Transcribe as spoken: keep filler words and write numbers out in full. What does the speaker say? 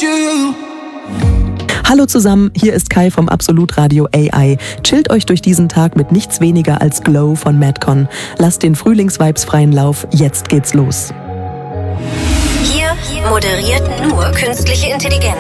you. Hallo zusammen, hier ist Kai vom Absolut Radio A I. Chillt euch durch diesen Tag mit nichts weniger als Glow von Madcon. Lasst den Frühlingsvibes freien Lauf, jetzt geht's los. Hier moderiert nur künstliche Intelligenz.